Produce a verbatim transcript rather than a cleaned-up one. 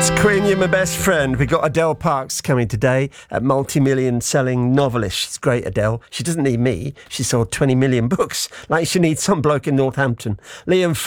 Queen, You're My Best Friend. We got Adele Parks coming today, a multi-million selling novelist. She's great, Adele. She doesn't need me. She sold twenty million books. Like she needs some bloke in Northampton. Liam